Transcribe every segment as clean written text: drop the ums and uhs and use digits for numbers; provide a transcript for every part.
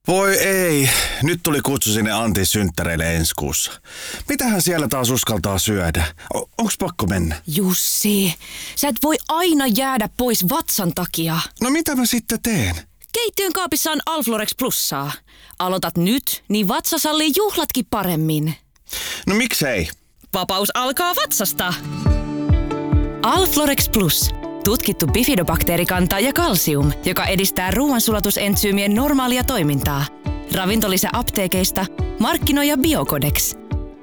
Voi ei, nyt tuli kutsu sinne Antin synttäreille ensi kuussa. Mitähän siellä taas uskaltaa syödä? Onks pakko mennä? Jussi, sä et voi aina jäädä pois vatsan takia. No mitä mä sitten teen? Keittiön kaapissa on Alflorex Plussaa. Aloitat nyt, niin vatsa sallii juhlatkin paremmin. No miksei? Vapaus alkaa vatsasta. Alflorex Plus. Tutkittu bifidobakteerikanta ja kalsium, joka edistää ruoansulatusentsyymien normaalia toimintaa. Ravintolisä apteekeista, markkinoija Biocodex.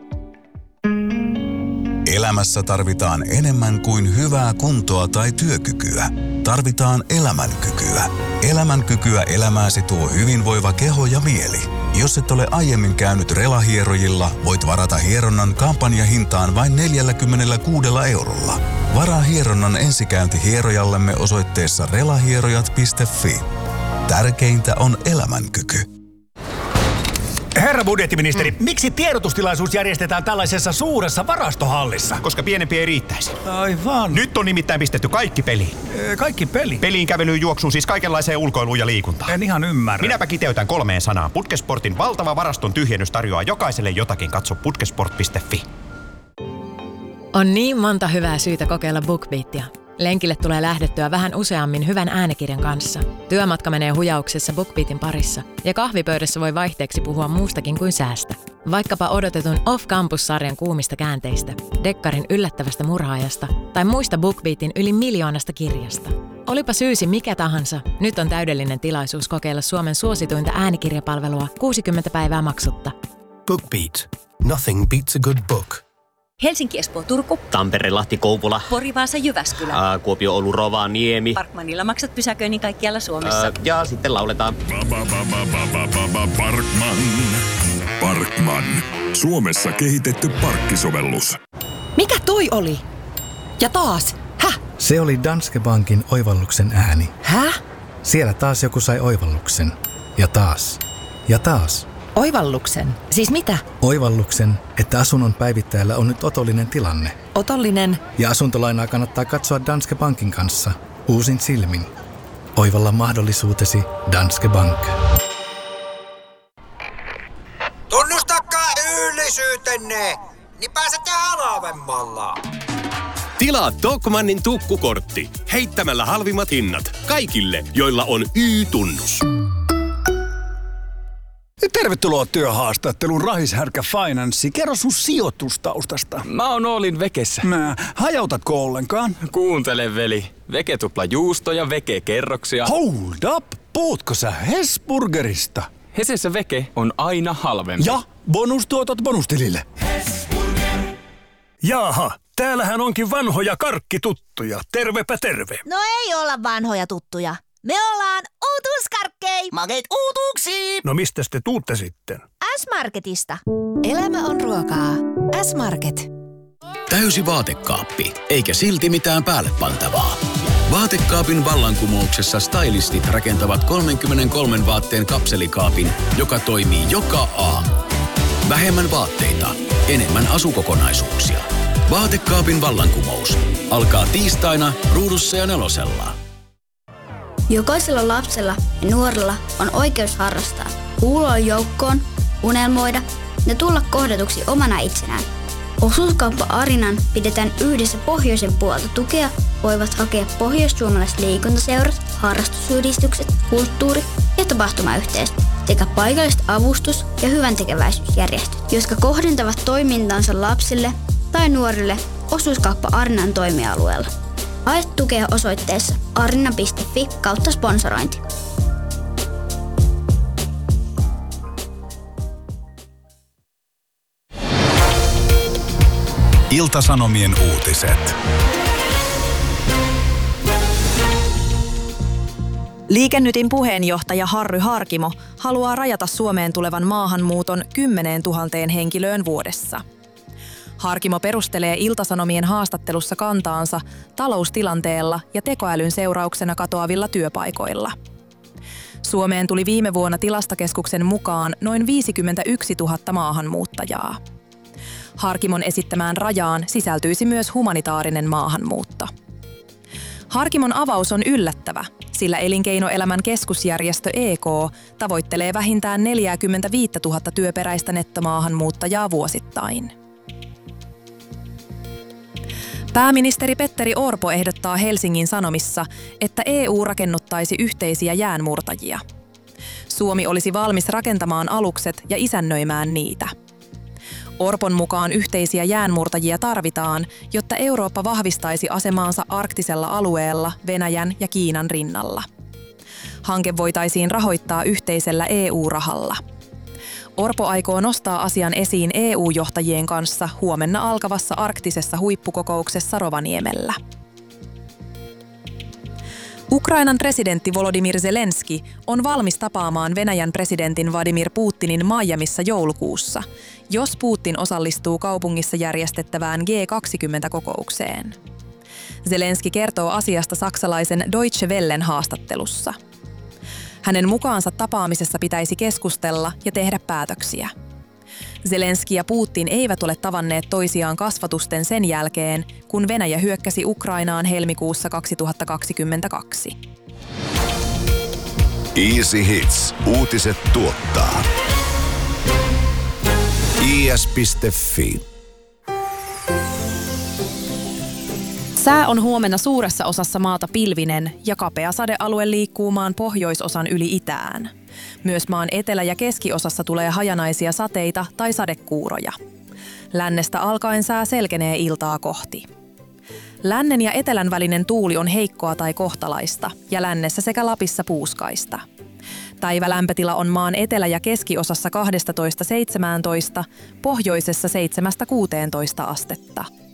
Elämässä tarvitaan enemmän kuin hyvää kuntoa tai työkykyä. Tarvitaan elämänkykyä. Elämänkykyä elämääsi tuo hyvinvoiva keho ja mieli. Jos et ole aiemmin käynyt relahierojilla, voit varata hieronnan kampanjahintaan vain 46 €. Varaa hieronnan ensikäynti hierojallemme osoitteessa relahierojat.fi. Tärkeintä on elämänkyky. Herra budjettiministeri, miksi tiedotustilaisuus järjestetään tällaisessa suuressa varastohallissa? Koska pienempi ei riittäisi. Aivan. Nyt on nimittäin pistetty kaikki peliin. Kaikki peli? Peliin, kävelyyn, juoksuun, siis kaikenlaiseen ulkoiluun ja liikuntaan. En ihan ymmärrä. Minäpä kiteytän 3 sanaan. Putkesportin valtava varaston tyhjennys tarjoaa jokaiselle jotakin. Katso putkesport.fi. On niin monta hyvää syytä kokeilla BookBeatia. Lenkille tulee lähdettyä vähän useammin hyvän äänikirjan kanssa. Työmatka menee hujauksessa BookBeatin parissa. Ja kahvipöydässä voi vaihteeksi puhua muustakin kuin säästä. Vaikkapa odotetun Off-Campus-sarjan kuumista käänteistä, Dekkarin yllättävästä murhaajasta tai muista BookBeatin yli 1 miljoonasta kirjasta. Olipa syysi mikä tahansa, nyt on täydellinen tilaisuus kokeilla Suomen suosituinta äänikirjapalvelua 60 päivää maksutta. BookBeat. Nothing beats a good book. Helsinki, Espoo, Turku. Tampere, Lahti, Kouvola. Pori, Vaasa, Jyväskylä. Kuopio, Oulu, Rovaniemi. Parkmanilla maksat pysäköinnin kaikkialla Suomessa. Ja sitten lauletaan. Parkman. Suomessa kehitetty parkkisovellus. Mikä toi oli? Ja taas. Häh? Se oli Danske Bankin oivalluksen ääni. Häh? Siellä taas joku sai oivalluksen. Ja taas. Ja taas. Oivalluksen? Siis mitä? Oivalluksen, että asunnon päivittäjällä on nyt otollinen tilanne. Otollinen? Ja asuntolainaa kannattaa katsoa Danske Bankin kanssa. Uusin silmin. Oivalla mahdollisuutesi Danske Bank. Tunnustakaa yllisyytenne, niin pääsette halvemmalla. Tilaa Tokmannin tukkukortti heittämällä halvimmat hinnat kaikille, joilla on Y-tunnus. Tervetuloa työhaastatteluun Rahishärkä Finance. Kerro sun sijoitustaustasta. Mä oon Oolin Vekessä. Hajautatko ollenkaan? Kuuntele, veli. Veke tupla juusto ja Veke kerroksia. Hold up! Puhutko sä Hesburgerista? Hesessä Veke on aina halvempi. Ja bonustuotot bonustilille. Jaaha, täällähän onkin vanhoja karkkituttuja. Tervepä terve. No ei olla vanhoja tuttuja. Me ollaan uutuuskarkkei. Makeet uutuuksiin. No mistäs te tuutte sitten? S-Marketista. Elämä on ruokaa. S-Market. Täysi vaatekaappi, eikä silti mitään päälle pantavaa. Vaatekaapin vallankumouksessa stylistit rakentavat 33 vaatteen kapselikaapin, joka toimii joka aamu. Vähemmän vaatteita, enemmän asukokonaisuuksia. Vaatekaapin vallankumous alkaa tiistaina Ruudussa ja Nelosella. Jokaisella lapsella ja nuorella on oikeus harrastaa, kuulua joukkoon, unelmoida ja tulla kohdatuksi omana itsenään. Osuuskauppa Arinan pidetään yhdessä pohjoisen puolta tukea voivat hakea pohjoissuomalaiset liikuntaseurat, harrastusyhdistykset, kulttuuri- ja tapahtumayhteisöt sekä paikalliset avustus- ja hyväntekeväisyysjärjestöt, jotka kohdentavat toimintansa lapsille tai nuorille osuuskauppa Arinan toimialueella. Hae tukea osoitteessa arina.fi/sponsorointi. Ilta-Sanomien uutiset. Liike Nytin puheenjohtaja Harry Harkimo haluaa rajata Suomeen tulevan maahanmuuton 10 000 henkilöön vuodessa. Harkimo perustelee Ilta-Sanomien haastattelussa kantaansa taloustilanteella ja tekoälyn seurauksena katoavilla työpaikoilla. Suomeen tuli viime vuonna Tilastokeskuksen mukaan noin 51 000 maahanmuuttajaa. Harkimon esittämään rajaan sisältyisi myös humanitaarinen maahanmuutto. Harkimon avaus on yllättävä, sillä Elinkeinoelämän keskusjärjestö EK tavoittelee vähintään 45 000 työperäistä nettomaahanmuuttajaa vuosittain. Pääministeri Petteri Orpo ehdottaa Helsingin Sanomissa, että EU rakennuttaisi yhteisiä jäänmurtajia. Suomi olisi valmis rakentamaan alukset ja isännöimään niitä. Orpon mukaan yhteisiä jäänmurtajia tarvitaan, jotta Eurooppa vahvistaisi asemaansa arktisella alueella Venäjän ja Kiinan rinnalla. Hanke voitaisiin rahoittaa yhteisellä EU-rahalla. Orpo aikoo nostaa asian esiin EU-johtajien kanssa huomenna alkavassa arktisessa huippukokouksessa Rovaniemellä. Ukrainan presidentti Volodymyr Zelenski on valmis tapaamaan Venäjän presidentin Vladimir Putinin Miamissa joulukuussa, jos Putin osallistuu kaupungissa järjestettävään G20-kokoukseen. Zelenski kertoo asiasta saksalaisen Deutsche Wellen haastattelussa. Hänen mukaansa tapaamisessa pitäisi keskustella ja tehdä päätöksiä. Zelenski ja Putin eivät ole tavanneet toisiaan kasvatusten sen jälkeen, kun Venäjä hyökkäsi Ukrainaan helmikuussa 2022. Easy Hits. Uutiset tuottaa. is.fi. Sää on huomenna suuressa osassa maata pilvinen ja kapea sadealue liikkuu maan pohjoisosan yli itään. Myös maan etelä- ja keskiosassa tulee hajanaisia sateita tai sadekuuroja. Lännestä alkaen sää selkenee iltaa kohti. Lännen ja etelän välinen tuuli on heikkoa tai kohtalaista ja lännessä sekä Lapissa puuskaista. Päivälämpötila on maan etelä- ja keskiosassa 12–17, pohjoisessa 7–16 astetta.